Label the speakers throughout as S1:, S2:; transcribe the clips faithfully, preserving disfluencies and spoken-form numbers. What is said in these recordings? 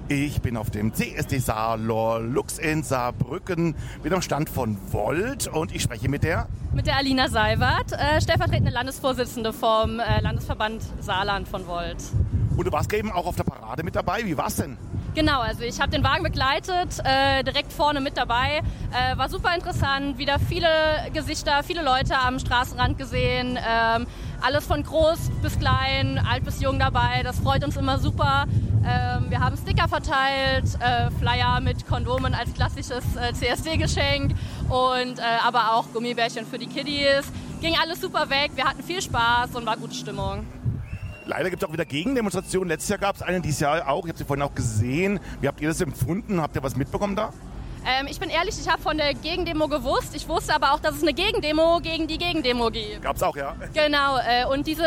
S1: Ich bin auf dem C S D-Salon Lux in Saarbrücken, bin am Stand von Volt und ich spreche mit der...
S2: Mit der Alina Seiwert, äh, stellvertretende Landesvorsitzende vom äh, Landesverband Saarland von Volt.
S1: Und du warst eben auch auf der Parade mit dabei, wie war's denn?
S2: Genau, also ich habe den Wagen begleitet, äh, direkt vorne mit dabei. Äh, war super interessant, wieder viele Gesichter, viele Leute am Straßenrand gesehen. Ähm, alles von groß bis klein, alt bis jung dabei, das freut uns immer super. Ähm, wir haben Sticker verteilt, äh, Flyer mit Kondomen als klassisches äh, C S D-Geschenk und äh, aber auch Gummibärchen für die Kiddies. Ging alles super weg, wir hatten viel Spaß und war gute Stimmung.
S1: Leider gibt es auch wieder Gegendemonstrationen. Letztes Jahr gab es eine, dieses Jahr auch. Ich habe sie vorhin auch gesehen. Wie habt ihr das empfunden? Habt ihr was mitbekommen da?
S2: Ähm, ich bin ehrlich, ich habe von der Gegendemo gewusst. Ich wusste aber auch, dass es eine Gegendemo gegen die Gegendemo gibt.
S1: Gab es auch, ja.
S2: Genau. Äh, und diese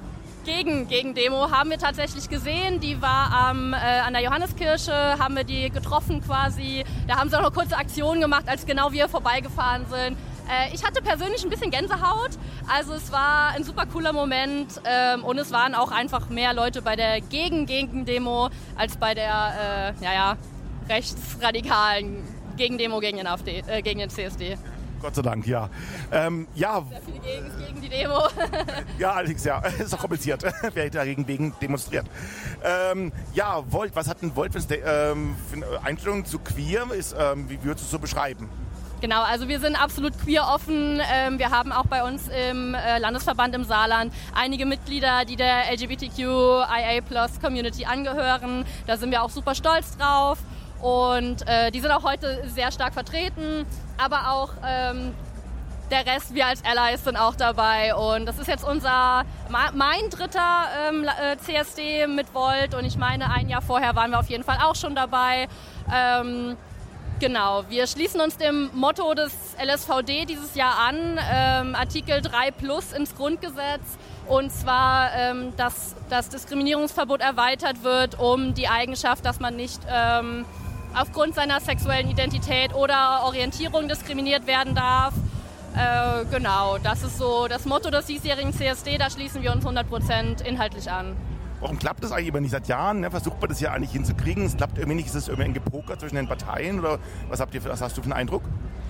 S2: Gegen Gegendemo haben wir tatsächlich gesehen. Die war am, äh, an der Johanneskirche, haben wir die getroffen quasi. Da haben sie auch noch kurze Aktionen gemacht, als genau wir vorbeigefahren sind. Ich hatte persönlich ein bisschen Gänsehaut, also es war ein super cooler Moment ähm, und es waren auch einfach mehr Leute bei der Gegen-Gegen-Demo als bei der äh, ja, ja, rechtsradikalen Gegendemo gegen den, AfD, äh, gegen den C S D.
S1: Gott sei Dank, ja. Ähm, ja.
S2: Sehr viele Gegens gegen die Demo.
S1: Ja, allerdings, ja. Ist doch kompliziert, wer dagegen wegen demonstriert. Ähm, ja, Volt, was hat denn Volt für eine Einstellung zu queer? Ist, ähm, wie würdest du es so beschreiben?
S2: Genau, also wir sind absolut queer offen. Wir haben auch bei uns im Landesverband im Saarland einige Mitglieder, die der L G B T Q I A Plus Community angehören. Da sind wir auch super stolz drauf und äh, die sind auch heute sehr stark vertreten. Aber auch ähm, der Rest, wir als Allies sind auch dabei. Und das ist jetzt unser, mein dritter ähm, C S D mit Volt und ich meine, ein Jahr vorher waren wir auf jeden Fall auch schon dabei. Ähm, Genau, wir schließen uns dem Motto des L S V D dieses Jahr an, ähm, Artikel drei plus ins Grundgesetz, und zwar, ähm, dass das Diskriminierungsverbot erweitert wird um die Eigenschaft, dass man nicht ähm, aufgrund seiner sexuellen Identität oder Orientierung diskriminiert werden darf. Äh, genau, das ist so das Motto des diesjährigen C S D, da schließen wir uns hundert Prozent inhaltlich an.
S1: Warum klappt das eigentlich immer nicht seit Jahren? Ne? Versucht man das ja eigentlich hinzukriegen. Es klappt irgendwie nicht. Ist es irgendwie ein Gepoker zwischen den Parteien? Oder was, habt ihr, was hast du für einen Eindruck?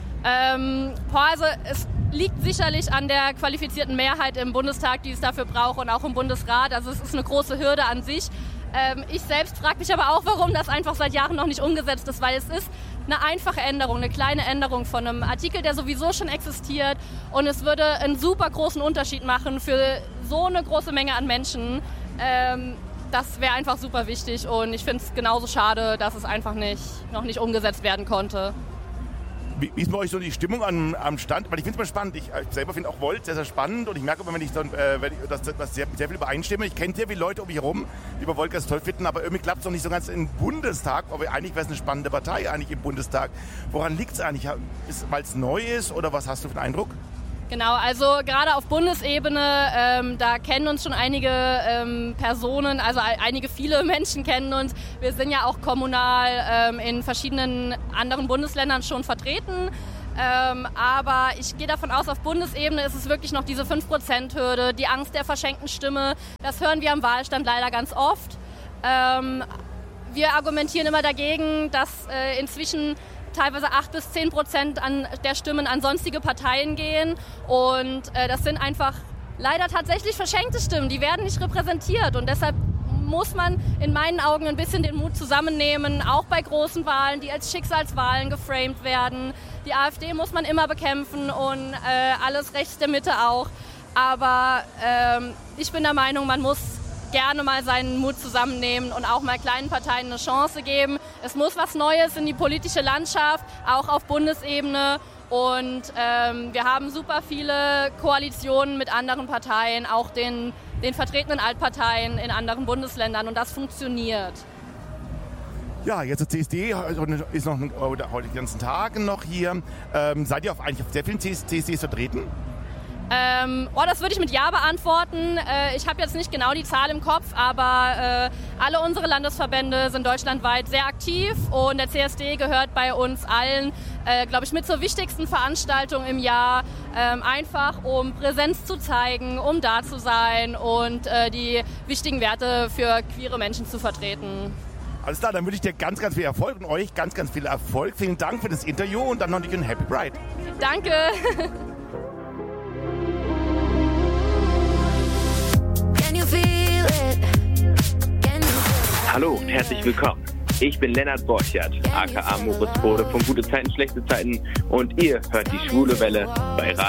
S2: Ähm, also es liegt sicherlich an der qualifizierten Mehrheit im Bundestag, die es dafür braucht, und auch im Bundesrat. Also es ist eine große Hürde an sich. Ähm, ich selbst frage mich aber auch, warum das einfach seit Jahren noch nicht umgesetzt ist, weil es ist eine einfache Änderung, eine kleine Änderung von einem Artikel, der sowieso schon existiert, und es würde einen super großen Unterschied machen für so eine große Menge an Menschen. Ähm, das wäre einfach super wichtig und ich finde es genauso schade, dass es einfach nicht, noch nicht umgesetzt werden konnte.
S1: Wie, wie ist bei euch so die Stimmung am, am Stand? Weil ich finde es mal spannend. Ich, ich selber finde auch Volt sehr, sehr spannend und ich merke immer, wenn ich, so, äh, wenn ich das, das sehr, sehr viel übereinstimme. Ich kenne sehr viele Leute um mich herum, die bei Volt ganz toll finden, aber irgendwie klappt es noch nicht so ganz im Bundestag. Aber eigentlich wäre es eine spannende Partei eigentlich im Bundestag. Woran liegt es eigentlich? Weil es neu ist oder was hast du für einen Eindruck?
S2: Genau, also gerade auf Bundesebene, ähm, da kennen uns schon einige ähm, Personen, also einige viele Menschen kennen uns. Wir sind ja auch kommunal ähm, in verschiedenen anderen Bundesländern schon vertreten. Ähm, aber ich gehe davon aus, auf Bundesebene ist es wirklich noch diese fünf Prozent Hürde, die Angst der verschenkten Stimme. Das hören wir am Wahlstand leider ganz oft. Ähm, wir argumentieren immer dagegen, dass äh, inzwischen teilweise acht bis zehn Prozent an der Stimmen an sonstige Parteien gehen. Und äh, das sind einfach leider tatsächlich verschenkte Stimmen. Die werden nicht repräsentiert. Und deshalb muss man in meinen Augen ein bisschen den Mut zusammennehmen, auch bei großen Wahlen, die als Schicksalswahlen geframed werden. Die AfD muss man immer bekämpfen und äh, alles rechts der Mitte auch. Aber ähm, ich bin der Meinung, man muss gerne mal seinen Mut zusammennehmen und auch mal kleinen Parteien eine Chance geben. Es muss was Neues in die politische Landschaft, auch auf Bundesebene. Und ähm, wir haben super viele Koalitionen mit anderen Parteien, auch den, den vertretenen Altparteien in anderen Bundesländern. Und das funktioniert.
S1: Ja, jetzt der C S D ist noch heute den ganzen Tag noch hier. Ähm, seid ihr auf, eigentlich auf sehr vielen C S Ds vertreten?
S2: Ähm, oh, das würde ich mit Ja beantworten. Äh, ich habe jetzt nicht genau die Zahl im Kopf, aber äh, alle unsere Landesverbände sind deutschlandweit sehr aktiv und der C S D gehört bei uns allen, äh, glaube ich, mit zur wichtigsten Veranstaltung im Jahr, ähm, einfach um Präsenz zu zeigen, um da zu sein und äh, die wichtigen Werte für queere Menschen zu vertreten.
S1: Alles klar, dann wünsche ich dir ganz, ganz viel Erfolg und euch ganz, ganz viel Erfolg. Vielen Dank für das Interview und dann noch ein Happy Pride.
S2: Danke.
S3: Hallo und herzlich willkommen. Ich bin Lennart Borchert, aka Moritz Bode von Gute Zeiten, Schlechte Zeiten und ihr hört die Schwule Welle bei Radio